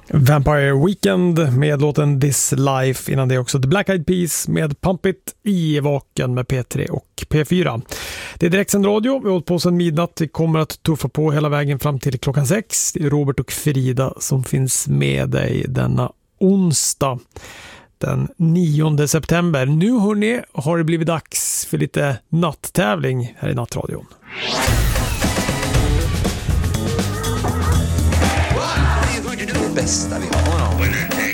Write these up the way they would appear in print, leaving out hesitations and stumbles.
Vampire Weekend med låten This Life. Innan det också The Black Eyed Peas med Pump It i Vaken med P3 och P4. Det är direktsänd radio. Vi har hållit på sedan midnatt. Vi kommer att tuffa på hela vägen fram till klockan 6. Det är Robert och Frida som finns med dig denna onsdag den 9 september. Nu hörni, har det blivit dags för lite natttävling här i Nattradion. Bästa vi har.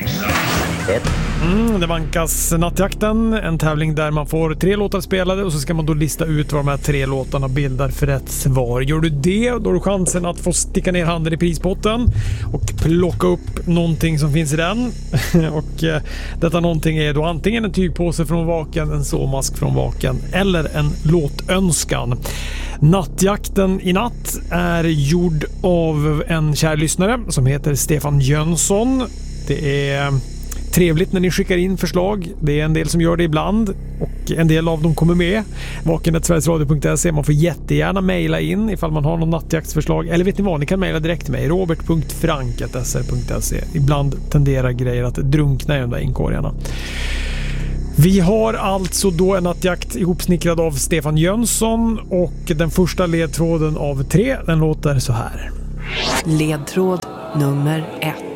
Det vankas Nattjakten, en tävling där man får 3 låtar spelade och så ska man då lista ut vad de här 3 låtarna bildar för rätt svar. Gör du det, då har du chansen att få sticka ner handen i prispotten och plocka upp någonting som finns i den. Och detta någonting är då antingen en tygpåse från Vaken, en såmask från Vaken eller en låtönskan. Nattjakten i natt är gjord av en kär lyssnare som heter Stefan Jönsson. Det är trevligt när ni skickar in förslag. Det är en del som gör det ibland och en del av dem kommer med. vaken@sverigesradio.se. Man får jättegärna mejla in ifall man har någon nattjaktsförslag. Eller vet ni vad, ni kan mejla direkt till mig. robert.frank@sr.se. Ibland tenderar grejer att drunkna i de där inkorgarna. Vi har alltså då en nattjakt ihopsnickrad av Stefan Jönsson och den första ledtråden av 3, den låter så här. Ledtråd nummer 1.